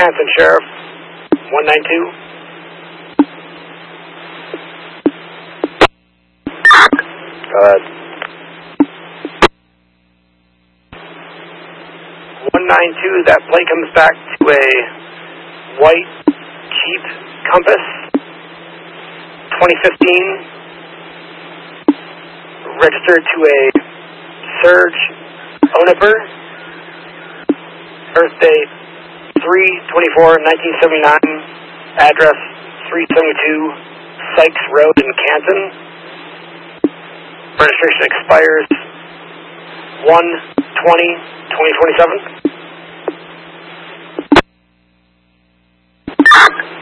Hanson, Sheriff. 192. 192, that plate comes back to a white Jeep Compass, 2015, registered to a Serge Oniper, birthday 3/24/1979, address 372 Sykes Road in Canton. Registration expires 1/20/2027.